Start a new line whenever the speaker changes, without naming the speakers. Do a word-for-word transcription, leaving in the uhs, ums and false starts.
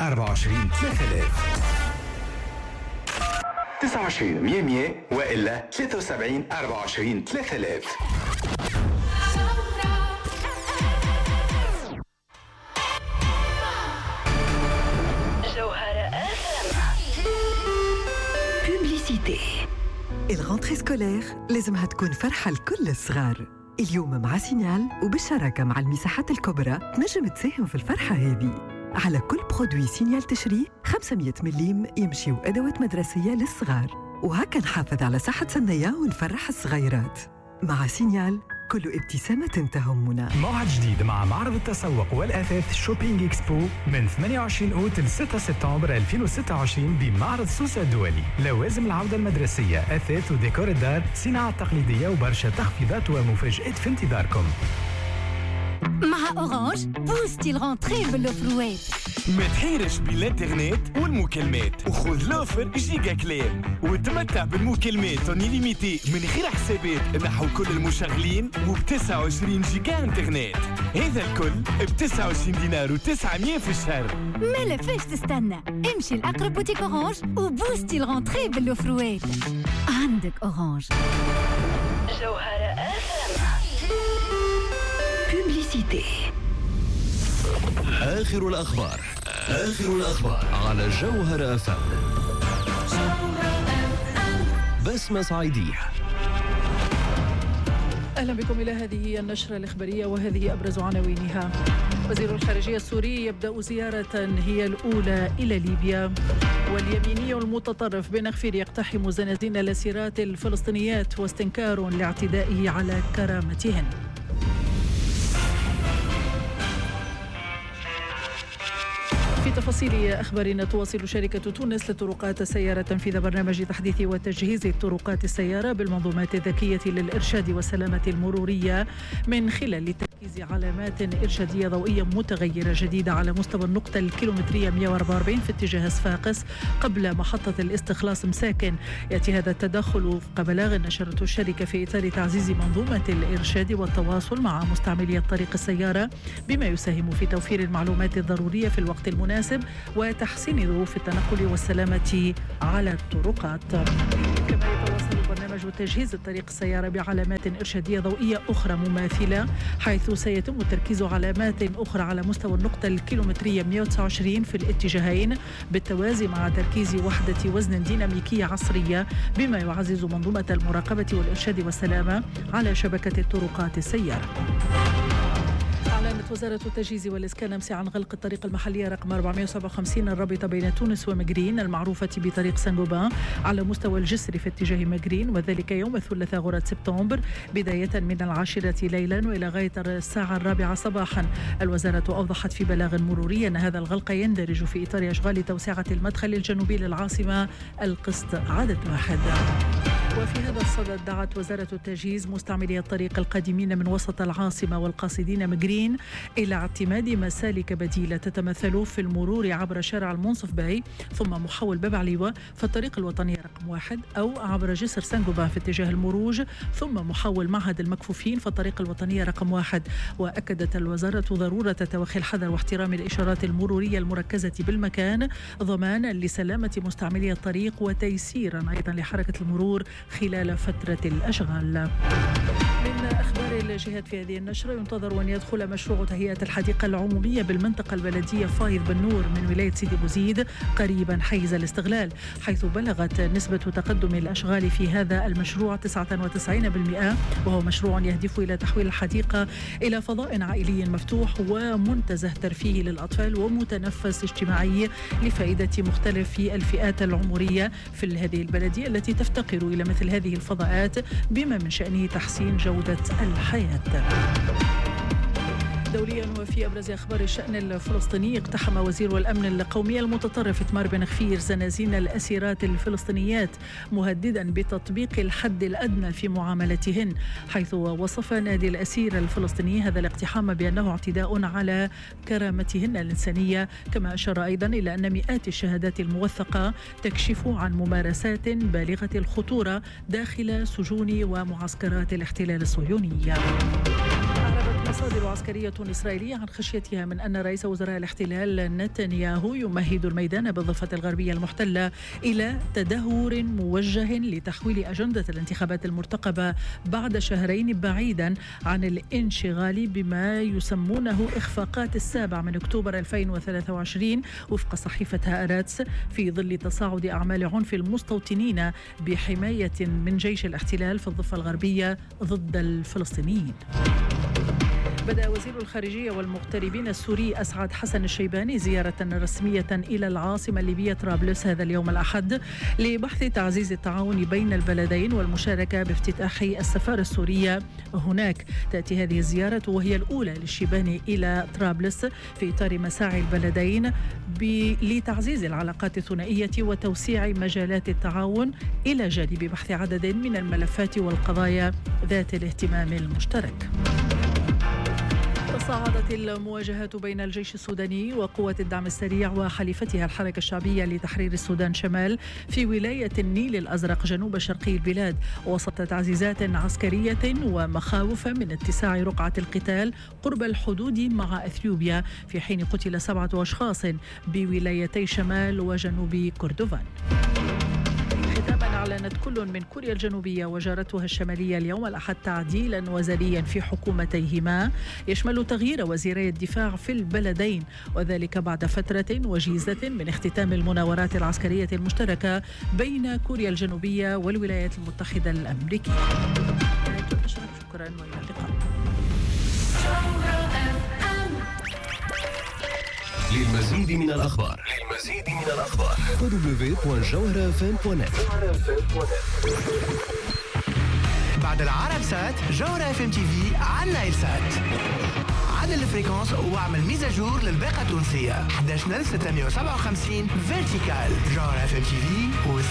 أربعة وعشرين ثلاثة آلاف.
تسعة وعشرين مية مية وإلا ثلاثة وسبعين أربعة وعشرين ثلاثة آلاف.
الغونتري سكولير لازمها تكون فرحة لكل الصغار. اليوم مع سينيال وبالشراكة مع المساحات الكبرى تنجم تساهم في الفرحة هذه. على كل برودوي سينيال تشري خمسمية مليم يمشيو أدوات مدرسية للصغار، وهكا نحافظ على صحة سنية ونفرح الصغيرات. مع سينيال كل ابتسامة تهمنا.
موعد جديد مع معرض التسوق والأثاث شوبينج إكسبو من ثمانية وعشرين أوت ل ستة سبتمبر ألفين وستة وعشرين بمعرض سوسة الدولي. لوازم العودة المدرسية، أثاث وديكور الدار، صناعة تقليدية وبرشا تخفيضات ومفاجآت في انتظاركم.
مع أورانج بوستي الغونتري بالأوفروات.
ما تحيرش بالانترنت والمكالمات وخذ لوفر جيجا كليم وتمتع بالمكالمات اونيليميتي من غير حسابات نحو كل المشغلين وب تسعة وعشرين جيجا انترنت. هذا الكل ب تسعة وعشرين دينار وتسعمية في الشهر.
ما لفاش تستنى، امشي لأقرب بوتيك أورانج وبوستي الغونتري بالأوفروات. عندك أورانج.
جوهرة أفهم.
بوبليسيتي.
آخر الأخبار آخر الأخبار على جوهرة أفهم. بسمة صعيدية.
أهلا بكم إلى هذه النشرة الإخبارية وهذه أبرز عناوينها. وزير الخارجية السوري يبدأ زيارة هي الأولى إلى ليبيا. واليميني المتطرف بن غفير يقتحم زنازين الأسيرات الفلسطينيات واستنكار لاعتدائه على كرامتهن. في تفاصيل أخبارنا، تواصل شركة تونس لطرقات السيارة تنفيذ برنامج تحديث وتجهيز طرقات السيارة بالمنظومات الذكية للإرشاد والسلامة المرورية من خلال التركيز علامات إرشادية ضوئية متغيرة جديدة على مستوى النقطة الكيلومترية مئة وأربعة وأربعين في اتجاه صفاقس قبل محطة الاستخلاص مساكن. يأتي هذا التدخل وفق بلاغ نشرته الشركة في إطار تعزيز منظومة الإرشاد والتواصل مع مستعملي طريق السيارة بما يساهم في توفير المعلومات الضرورية في الوقت المناسب وتحسين ظروف التنقل والسلامة على الطرقات. كما يتواصل برنامج تجهيز الطريق السيارة بعلامات إرشادية ضوئية أخرى مماثلة، حيث سيتم تركيز علامات أخرى على مستوى النقطة الكيلومترية مئة وتسعة وعشرين في الاتجاهين بالتوازي مع تركيز وحدة وزن ديناميكية عصرية بما يعزز منظومة المراقبة والإرشاد والسلامة على شبكة الطرقات السيارة. أعلنت وزارة التجهيز والإسكان أمس عن غلق الطريق المحلية رقم أربعمئة وسبعة وخمسين الرابطة بين تونس ومجرين المعروفة بطريق سانغوبان على مستوى الجسر في اتجاه مجرين، وذلك يوم الثلاثاء غرة سبتمبر بداية من العاشرة ليلا وإلى غاية الساعة الرابعة صباحا. الوزارة أوضحت في بلاغ مروري أن هذا الغلق يندرج في إطار أشغال توسعة المدخل الجنوبي للعاصمة القسط عدد واحد. وفي هذا الصدد دعت وزارة التجهيز مستعملي الطريق القادمين من وسط العاصمة والقاصدين مجرين إلى اعتماد مسالك بديلة تتمثل في المرور عبر شارع المنصف باي ثم محول باب عليوة في الطريق الوطني رقم واحد، أو عبر جسر سانغوبان في اتجاه المروج ثم محول معهد المكفوفين في الطريق الوطني رقم واحد. وأكدت الوزارة ضرورة توخي الحذر واحترام الإشارات المرورية المركزة بالمكان ضمانا لسلامة مستعملي الطريق وتيسيرا أيضا لحركة المرور خلال فترة الأشغال. من أخبار الجهات في هذه النشرة، ينتظر أن يدخل مشروع تهيئة الحديقة العمومية بالمنطقة البلدية فايض بن-نور من ولاية سيدي بوزيد قريبا حيز الاستغلال، حيث بلغت نسبة تقدم الأشغال في هذا المشروع تسعة وتسعين بالمئة، وهو مشروع يهدف إلى تحويل الحديقة إلى فضاء عائلي مفتوح ومنتزه ترفيهي للأطفال ومتنفس اجتماعي لفائدة مختلف الفئات العمرية في هذه البلدية التي تفتقر إلى مثل هذه الفضاءات بما من شأنه تحسين جودة الحياة. دوليا وفي أبرز أخبار الشأن الفلسطيني، اقتحم وزير الأمن القومي المتطرف إتمار بن غفير زنازين الأسيرات الفلسطينيات مهددا بتطبيق الحد الأدنى في معاملتهن، حيث وصف نادي الأسير الفلسطيني هذا الاقتحام بأنه اعتداء على كرامتهن الإنسانية. كما أشار أيضا إلى أن مئات الشهادات الموثقة تكشف عن ممارسات بالغة الخطورة داخل سجون ومعسكرات الاحتلال الصهيوني. مصادر عسكرية إسرائيلية عن خشيتها من أن رئيس وزراء الاحتلال نتنياهو يمهد الميدان بالضفة الغربية المحتلة إلى تدهور موجه لتحويل أجندة الانتخابات المرتقبة بعد شهرين بعيدا عن الانشغال بما يسمونه إخفاقات السابع من أكتوبر ألفين وثلاثة وعشرين وفق صحيفة هآراتس، في ظل تصاعد أعمال عنف المستوطنين بحماية من جيش الاحتلال في الضفة الغربية ضد الفلسطينيين. بدأ وزير الخارجية والمغتربين السوري أسعد حسن الشيباني زيارة رسمية إلى العاصمة الليبية طرابلس هذا اليوم الأحد لبحث تعزيز التعاون بين البلدين والمشاركة بافتتاح السفارة السورية هناك. تأتي هذه الزيارة وهي الأولى للشيباني إلى طرابلس في إطار مساعي البلدين لتعزيز العلاقات الثنائية وتوسيع مجالات التعاون إلى جانب بحث عدد من الملفات والقضايا ذات الاهتمام المشترك. تصاعدت المواجهات بين الجيش السوداني وقوات الدعم السريع وحليفتها الحركة الشعبية لتحرير السودان شمال في ولاية النيل الأزرق جنوب شرقي البلاد وسط تعزيزات عسكرية ومخاوف من اتساع رقعة القتال قرب الحدود مع أثيوبيا، في حين قتل سبعة أشخاص بولايتي شمال وجنوب كردفان. أعلنت كل من كوريا الجنوبية وجارتها الشمالية اليوم الأحد تعديلا وزنيا في حكومتيهما يشمل تغيير وزيري الدفاع في البلدين، وذلك بعد فترة وجيزة من اختتام المناورات العسكرية المشتركة بين كوريا الجنوبية والولايات المتحدة الأمريكية. شكرا وإلى اللقاء.
للمزيد من الأخبار للمزيد من الأخبار دبليو دوت جوهرة اف ام دوت نت.
بعد العرب سات جوهرة اف ام تي في على نايل سات. عدل الفريكونس واعمل ميزاجور للباقة التونسية احد عشر ستمائة وسبعة وخمسين فيرتيكال. جوهرة اف ام تي في